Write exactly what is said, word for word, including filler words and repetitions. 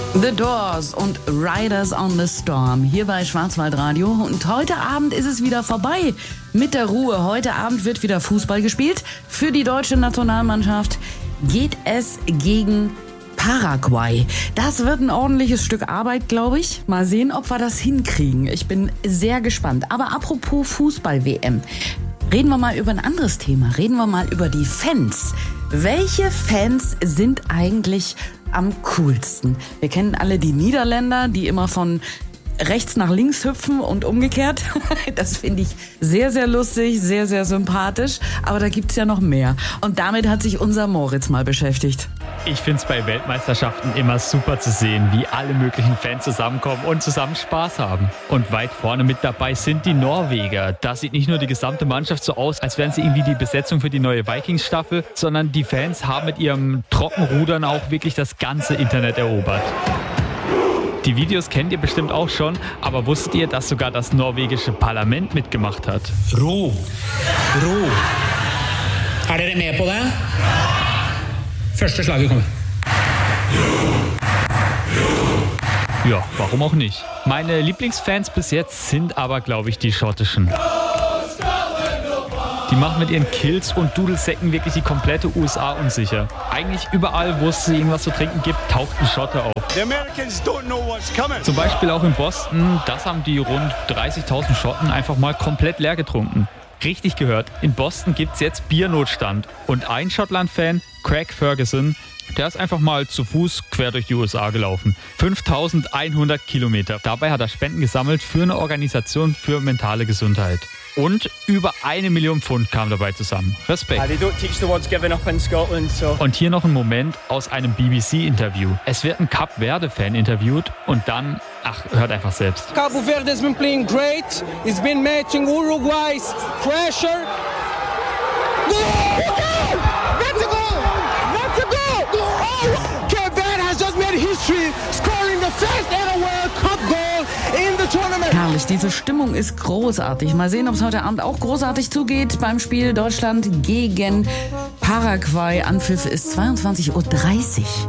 The Doors und Riders on the Storm hier bei Schwarzwaldradio. Und heute Abend ist es wieder vorbei mit der Ruhe. Heute Abend wird wieder Fußball gespielt. Für die deutsche Nationalmannschaft geht es gegen Paraguay. Das wird ein ordentliches Stück Arbeit, glaube ich. Mal sehen, ob wir das hinkriegen. Ich bin sehr gespannt. Aber apropos Fußball-W M. Reden wir mal über ein anderes Thema. Reden wir mal über die Fans. Welche Fans sind eigentlich am coolsten? Wir kennen alle die Niederländer, die immer von rechts nach links hüpfen und umgekehrt. Das finde ich sehr, sehr lustig, sehr, sehr sympathisch. Aber da gibt's ja noch mehr. Und damit hat sich unser Moritz mal beschäftigt. Ich finde es bei Weltmeisterschaften immer super zu sehen, wie alle möglichen Fans zusammenkommen und zusammen Spaß haben. Und weit vorne mit dabei sind die Norweger. Da sieht nicht nur die gesamte Mannschaft so aus, als wären sie irgendwie die Besetzung für die neue Vikings-Staffel, sondern die Fans haben mit ihrem Trockenrudern auch wirklich das ganze Internet erobert. Die Videos kennt ihr bestimmt auch schon, aber wusstet ihr, dass sogar das norwegische Parlament mitgemacht hat? Ro. Ro. Er dere med på det? Første slaget kommer. Ja, warum auch nicht? Meine Lieblingsfans bis jetzt sind aber, glaube ich, die schottischen. Die machen mit ihren Kills und Dudelsäcken wirklich die komplette U S A unsicher. Eigentlich überall, wo es irgendwas zu trinken gibt, taucht ein Schotte auf. Zum Beispiel auch in Boston, das haben die rund dreißigtausend Schotten einfach mal komplett leer getrunken. Richtig gehört, in Boston gibt's jetzt Biernotstand. Und ein Schottland-Fan, Craig Ferguson, der ist einfach mal zu Fuß quer durch die U S A gelaufen. fünftausendeinhundert Kilometer. Dabei hat er Spenden gesammelt für eine Organisation für mentale Gesundheit. Und über eine Million Pfund kam dabei zusammen. Respekt. Und hier noch ein Moment aus einem B B C-Interview. Es wird ein Kap Verde-Fan interviewt und dann, ach, hört einfach selbst. Cabo Verde has been playing great. It's been matching Uruguay's pressure. Goal! That's a goal! That's a goal! Oh! Cabo Verde has just made history, scoring the first ever World Cup goal in the tournament. Herrlich, diese Stimmung ist großartig. Mal sehen, ob es heute Abend auch großartig zugeht beim Spiel Deutschland gegen Paraguay. Anpfiff ist zweiundzwanzig Uhr dreißig.